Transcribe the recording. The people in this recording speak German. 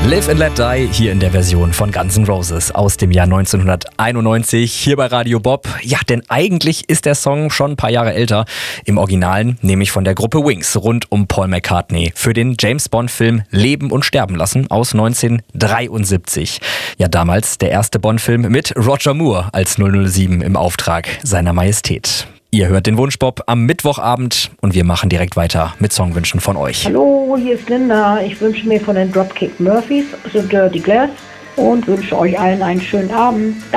Live and Let Die hier in der Version von Guns N' Roses aus dem Jahr 1991 hier bei Radio Bob. Ja, denn eigentlich ist der Song schon ein paar Jahre älter. Im Originalen, nämlich von der Gruppe Wings rund um Paul McCartney für den James-Bond-Film Leben und Sterben lassen aus 1973. Ja, damals der erste Bond-Film mit Roger Moore als 007 im Auftrag seiner Majestät. Ihr hört den Wunschbob am Mittwochabend und wir machen direkt weiter mit Songwünschen von euch. Hallo, hier ist Linda. Ich wünsche mir von den Dropkick Murphys The Dirty Glass und wünsche euch allen einen schönen Abend. Danke.